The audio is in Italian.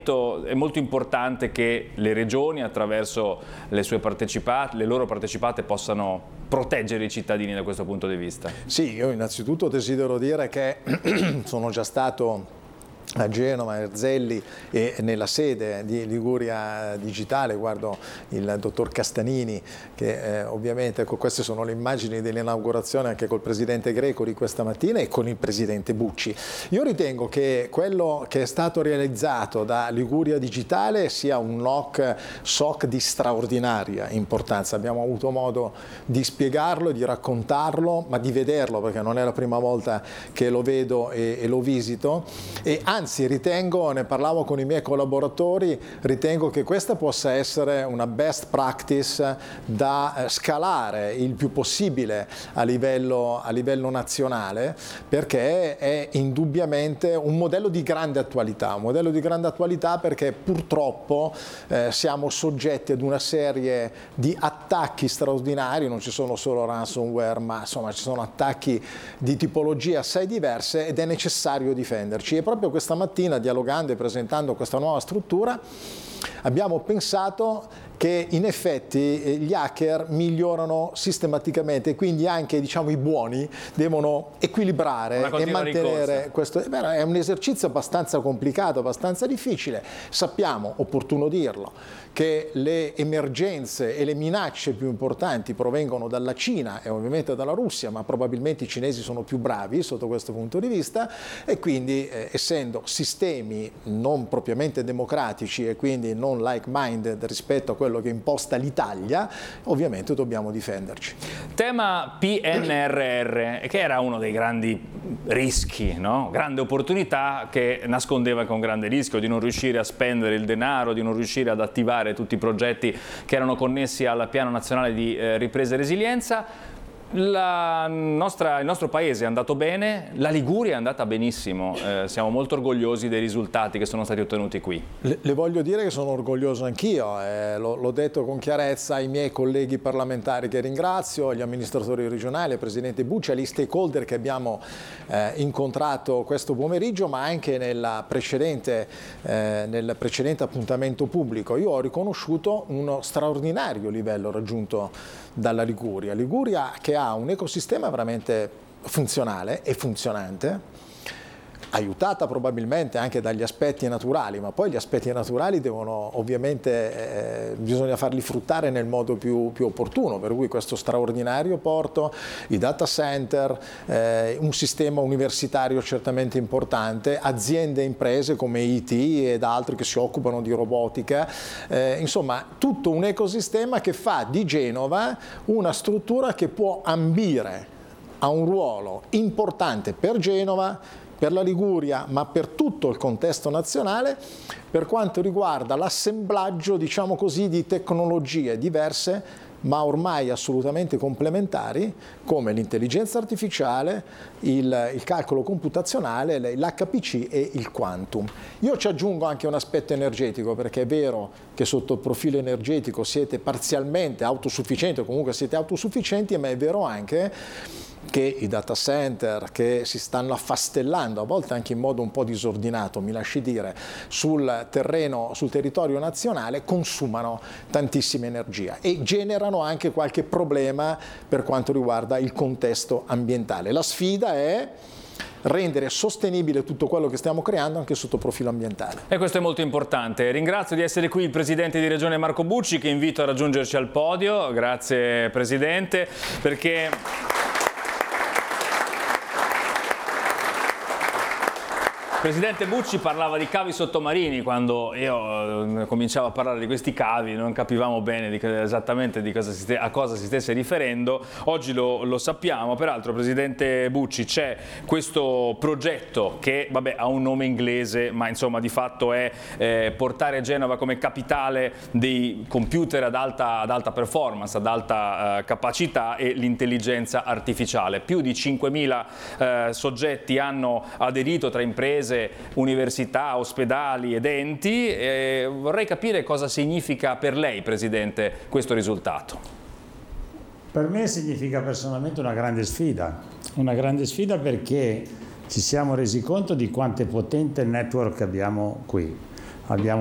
È molto importante che le regioni, attraverso le loro partecipate, possano proteggere i cittadini da questo punto di vista. Sì, io innanzitutto desidero dire che sono già stato a Genova, a Erzelli e nella sede di Liguria Digitale, guardo il dottor Castanini che ovviamente, ecco, queste sono le immagini dell'inaugurazione anche col presidente Greco di questa mattina e con il presidente Bucci. Io ritengo che quello che è stato realizzato da Liguria Digitale sia un SOC di straordinaria importanza. Abbiamo avuto modo di spiegarlo, di raccontarlo, ma di vederlo, perché non è la prima volta che lo vedo e lo visito, e anzi ritengo, ne parlavo con i miei collaboratori, ritengo che questa possa essere una best practice da scalare il più possibile a livello nazionale, perché è indubbiamente un modello di grande attualità, perché purtroppo siamo soggetti ad una serie di attacchi straordinari, non ci sono solo ransomware, ma insomma ci sono attacchi di tipologie assai diverse ed è necessario difenderci. E proprio questa mattina, dialogando e presentando questa nuova struttura, abbiamo pensato che in effetti gli hacker migliorano sistematicamente, quindi anche, diciamo, i buoni devono equilibrare e mantenere questo. È un esercizio abbastanza complicato, abbastanza difficile. Sappiamo, opportuno dirlo, che le emergenze e le minacce più importanti provengono dalla Cina e ovviamente dalla Russia, ma probabilmente i cinesi sono più bravi sotto questo punto di vista, e quindi essendo sistemi non propriamente democratici e quindi non like-minded rispetto a quello che imposta l'Italia, ovviamente dobbiamo difenderci. Tema PNRR, che era uno dei grandi rischi, no? Grande opportunità che nascondeva con grande rischio di non riuscire a spendere il denaro, di non riuscire ad attivare tutti i progetti che erano connessi al Piano Nazionale di Ripresa e Resilienza. Il nostro paese è andato bene, la Liguria è andata benissimo, siamo molto orgogliosi dei risultati che sono stati ottenuti qui. Le voglio dire che sono orgoglioso anch'io, l'ho detto con chiarezza ai miei colleghi parlamentari che ringrazio, agli amministratori regionali, al presidente Bucci, agli stakeholder che abbiamo incontrato questo pomeriggio, ma anche nel precedente appuntamento pubblico. Io ho riconosciuto uno straordinario livello raggiunto dalla Liguria. Liguria che ha un ecosistema veramente funzionale e funzionante, aiutata probabilmente anche dagli aspetti naturali, ma poi gli aspetti naturali devono ovviamente, bisogna farli fruttare nel modo più opportuno, per cui questo straordinario porto, i data center, un sistema universitario certamente importante, aziende e imprese come IT ed altri che si occupano di robotica, insomma tutto un ecosistema che fa di Genova una struttura che può ambire a un ruolo importante per Genova, per la Liguria, ma per tutto il contesto nazionale, per quanto riguarda l'assemblaggio, diciamo così, di tecnologie diverse, ma ormai assolutamente complementari, come l'intelligenza artificiale, il calcolo computazionale, l'HPC e il quantum. Io ci aggiungo anche un aspetto energetico, perché è vero che sotto il profilo energetico siete parzialmente autosufficienti, o comunque siete autosufficienti, ma è vero anche che i data center che si stanno affastellando, a volte anche in modo un po' disordinato, mi lasci dire, sul territorio nazionale, consumano tantissima energia e generano anche qualche problema per quanto riguarda il contesto ambientale. La sfida è rendere sostenibile tutto quello che stiamo creando anche sotto profilo ambientale. E questo è molto importante. Ringrazio di essere qui il Presidente di Regione Marco Bucci, che invito a raggiungerci al podio. Grazie Presidente, perché Presidente Bucci parlava di cavi sottomarini. Quando io cominciavo a parlare di questi cavi non capivamo bene esattamente a cosa si stesse riferendo. Oggi lo sappiamo. Peraltro, Presidente Bucci, c'è questo progetto che ha un nome inglese, ma insomma di fatto è portare Genova come capitale dei computer ad alta performance, ad alta capacità e l'intelligenza artificiale. Più di 5.000 soggetti hanno aderito tra imprese, università, ospedali ed enti. Vorrei capire cosa significa per lei, Presidente, questo risultato. Per me significa personalmente una grande sfida perché ci siamo resi conto di quanto è potente il network che abbiamo qui. abbiamo